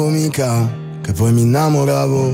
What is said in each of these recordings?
mica che poi mi innamoravo,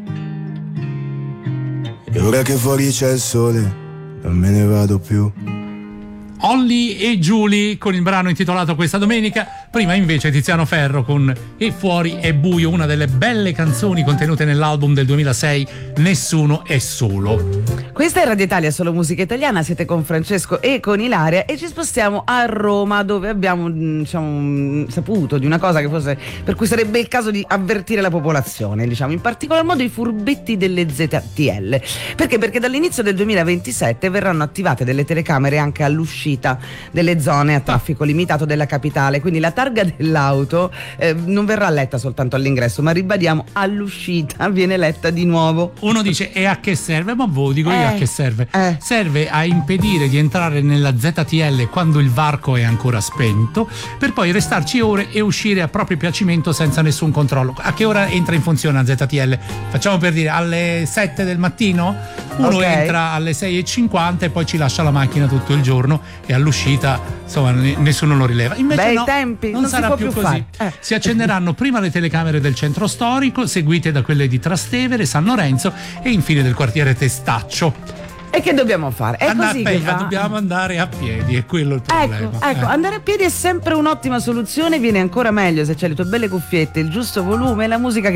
e ora che fuori c'è il sole non me ne vado più. Olly e Julie con il brano intitolato Questa domenica. Prima invece Tiziano Ferro con E fuori è buio, una delle belle canzoni contenute nell'album del 2006 Nessuno è solo. Questa è Radio Italia, solo musica italiana. Siete con Francesco e con Ilaria e ci spostiamo a Roma, dove abbiamo saputo di una cosa che forse per cui sarebbe il caso di avvertire la popolazione, in particolar modo i furbetti delle ZTL. Perché dall'inizio del 2027 verranno attivate delle telecamere anche all'uscita delle zone a traffico limitato della capitale, quindi la targa dell'auto non verrà letta soltanto all'ingresso, ma ribadiamo, all'uscita viene letta di nuovo. Uno dice: e a che serve? Ma voi dico io a che serve? Serve a impedire di entrare nella ZTL quando il varco è ancora spento, per poi restarci ore e uscire a proprio piacimento senza nessun controllo. A che ora entra in funzione la ZTL? Facciamo per dire alle 7 del mattino? Uno entra alle 6:50 e poi ci lascia la macchina tutto il giorno e all'uscita insomma nessuno lo rileva. Invece no, tempi, non sarà più così. Si accenderanno prima le telecamere del centro storico, seguite da quelle di Trastevere, San Lorenzo e infine del quartiere Testaccio. E che dobbiamo fare? È così che va? Dobbiamo andare a piedi, è quello il problema. Ecco, andare a piedi è sempre un'ottima soluzione, viene ancora meglio se c'hai le tue belle cuffiette, il giusto volume e la musica che